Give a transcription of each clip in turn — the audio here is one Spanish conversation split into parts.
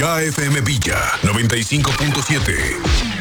Ya FM Villa 95.7.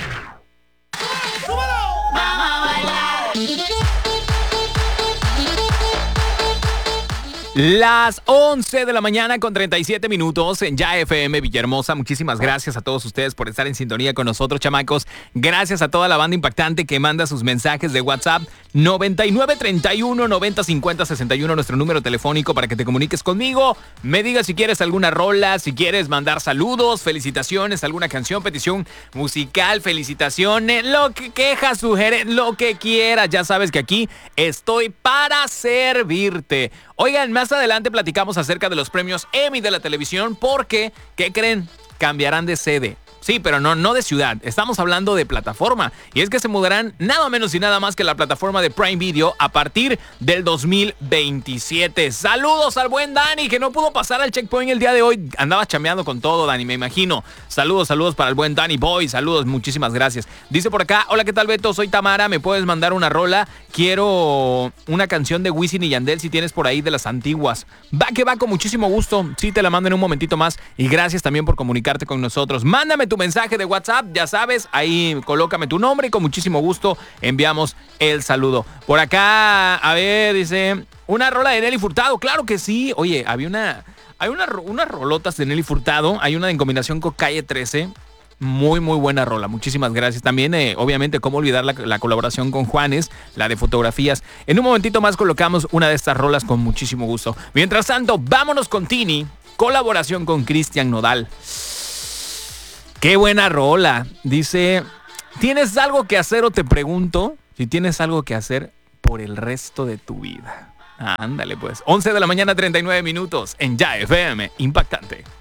Las 11 de la mañana con 37 minutos en Ya FM Villahermosa. Muchísimas gracias a todos ustedes por estar en sintonía con nosotros, chamacos. Gracias a toda la banda impactante que manda sus mensajes de WhatsApp 9931 90 50 61, nuestro número telefónico para que te comuniques conmigo. Me digas si quieres alguna rola, si quieres mandar saludos, felicitaciones, alguna canción, petición musical, felicitaciones, lo que quejas, sugerencias, lo que quieras. Ya sabes que aquí estoy para servirte. Oigan, más adelante platicamos acerca de los premios Emmy de la televisión porque, ¿qué creen? Cambiarán de sede. Sí, pero no de ciudad. Estamos hablando de plataforma. Y es que se mudarán nada menos y nada más que la plataforma de Prime Video a partir del 2027. Saludos al buen Dani, que no pudo pasar al checkpoint el día de hoy. Andaba chambeando con todo, Dani, me imagino. Saludos para el buen Dani Boy. Saludos, muchísimas gracias. Dice por acá, hola, ¿qué tal, Beto? Soy Tamara, ¿me puedes mandar una rola? Quiero una canción de Wisin y Yandel si tienes por ahí de las antiguas. Va que va, con muchísimo gusto. Sí, te la mando en un momentito más. Y gracias también por comunicarte con nosotros. Mándame tu mensaje de WhatsApp, ya sabes, ahí colócame tu nombre y con muchísimo gusto enviamos el saludo. Por acá, a ver, dice, una rola de Nelly Furtado, claro que sí. Oye, hay unas rolotas de Nelly Furtado, hay una en combinación con Calle 13, muy buena rola, muchísimas gracias. También, obviamente, cómo olvidar la colaboración con Juanes, la de fotografías. En un momentito más colocamos una de estas rolas con muchísimo gusto. Mientras tanto, vámonos con Tini, colaboración con Cristian Nodal. ¡Qué buena rola! Dice, ¿tienes algo que hacer o te pregunto? Si tienes algo que hacer por el resto de tu vida. Ándale pues. 11 de la mañana, 39 minutos en Ya FM. Impactante.